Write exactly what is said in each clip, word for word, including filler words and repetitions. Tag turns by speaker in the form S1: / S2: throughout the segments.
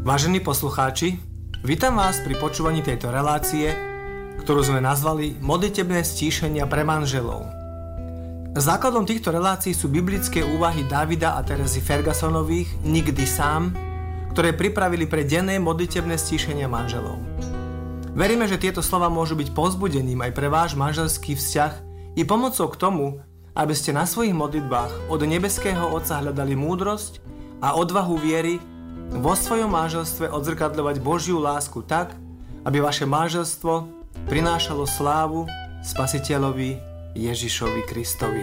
S1: Vážení poslucháči, vítam vás pri počúvaní tejto relácie, ktorú sme nazvali Modlitebné stíšenia pre manželov. Základom týchto relácií sú biblické úvahy Davida a Terezy Fergusonových Nikdy sám, ktoré pripravili pre denné modlitebné stíšenia manželov. Veríme, že tieto slova môžu byť povzbudením aj pre váš manželský vzťah i pomocou k tomu, aby ste na svojich modlitbách od nebeského Otca hľadali múdrosť a odvahu viery vo svojom manželstve odzrkadľovať Božiu lásku tak, aby vaše manželstvo prinášalo slávu Spasiteľovi Ježišovi Kristovi.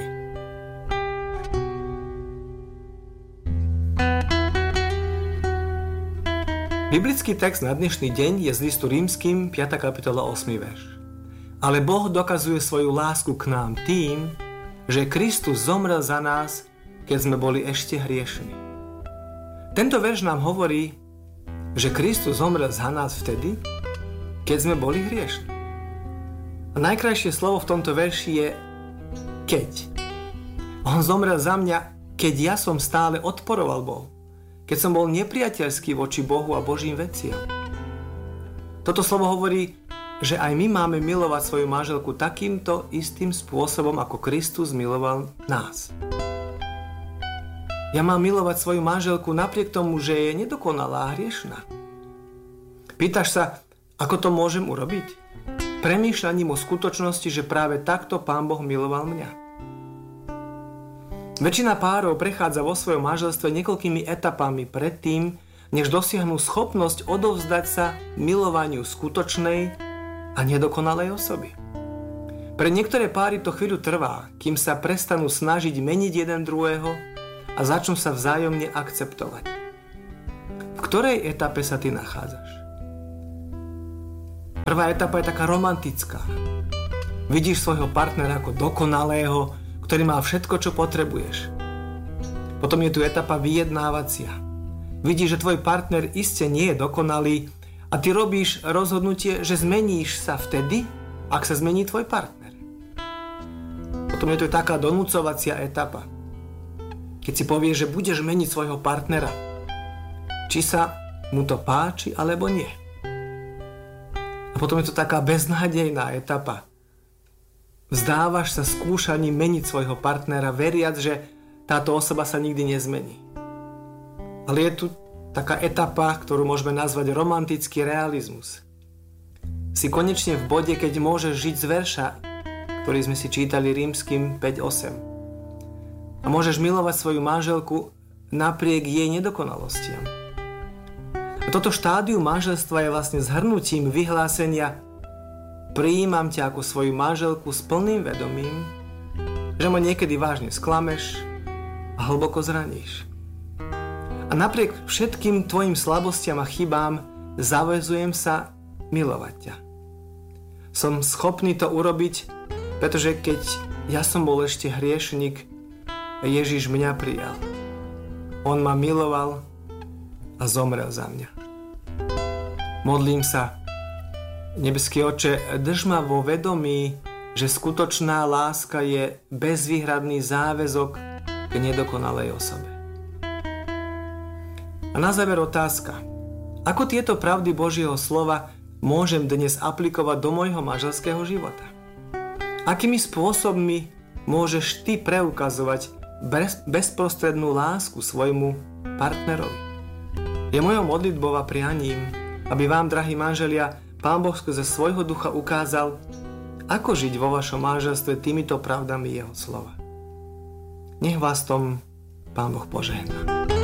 S1: Biblický text na dnešný deň je z listu Rímskym, piata kapitola, ôsmy verš. Ale Boh dokazuje svoju lásku k nám tým, že Kristus zomrel za nás, keď sme boli ešte hriešni. Tento verš nám hovorí, že Kristus zomrel za nás vtedy, keď sme boli hriešni. A najkrajšie slovo v tomto verši je keď. On zomrel za mňa, keď ja som stále odporoval Bohu. Keď som bol nepriateľský voči Bohu a Božím veciam. Toto slovo hovorí, že aj my máme milovať svoju manželku takýmto istým spôsobom, ako Kristus miloval nás. Ja mám milovať svoju manželku napriek tomu, že je nedokonalá a hriešna. Pýtaš sa, ako to môžem urobiť? Premýšľaním o skutočnosti, že práve takto Pán Boh miloval mňa. Väčšina párov prechádza vo svojom manželstve niekoľkými etapami predtým, než dosiahnu schopnosť odovzdať sa milovaniu skutočnej a nedokonalej osoby. Pre niektoré páry to chvíľu trvá, kým sa prestanú snažiť meniť jeden druhého a začnú sa vzájomne akceptovať. V ktorej etape sa ty nachádzaš? Prvá etapa je taká romantická. Vidíš svojho partnera ako dokonalého, ktorý má všetko, čo potrebuješ. Potom je tu etapa vyjednávacia. Vidíš, že tvoj partner iste nie je dokonalý a ty robíš rozhodnutie, že zmeníš sa vtedy, ak sa zmení tvoj partner. Potom je tu taká donúcovacia etapa. Keď si povieš, že budeš meniť svojho partnera, či sa mu to páči, alebo nie. A potom je to taká beznádejná etapa. Vzdávaš sa skúšaním meniť svojho partnera, veriac, že táto osoba sa nikdy nezmení. Ale je tu taká etapa, ktorú môžeme nazvať romantický realizmus. Si konečne v bode, keď môžeš žiť z verša, ktorý sme si čítali Rímskym päť osem. A môžeš milovať svoju manželku napriek jej nedokonalostiam. A toto štádium manželstva je vlastne zhrnutím vyhlásenia prijímam ťa ako svoju manželku s plným vedomím, že ma niekedy vážne sklameš a hlboko zraníš. A napriek všetkým tvojim slabostiam a chybám zaväzujem sa milovať ťa. Som schopný to urobiť, pretože keď ja som bol ešte hriešnik, Ježiš mňa prijal. On ma miloval a zomrel za mňa. Modlím sa, nebeský Oče, drž ma vo vedomí, že skutočná láska je bezvýhradný záväzok k nedokonalej osobe. A na záver otázka. Ako tieto pravdy Božieho slova môžem dnes aplikovať do môjho manželského života? Akými spôsobmi môžeš ty preukazovať bez, bezprostrednú lásku svojmu partnerovi? Je mojou modlitbou a prianím, aby vám, drahí manželia, Pán Boh skrze svojho ducha ukázal, ako žiť vo vašom manželstve týmito pravdami jeho slova. Nech vás tom Pán Boh požehná.